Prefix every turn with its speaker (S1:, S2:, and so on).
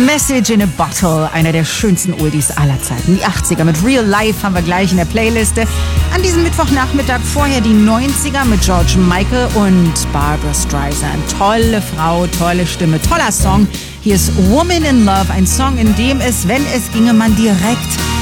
S1: Message in a Bottle, einer der schönsten Oldies aller Zeiten. Die 80er mit Real Life haben wir gleich in der Playliste. An diesem Mittwochnachmittag vorher die 90er mit George Michael und Barbra Streisand. Tolle Frau, tolle Stimme, toller Song. Hier ist Woman in Love, ein Song, in dem es, wenn es ginge, man direkt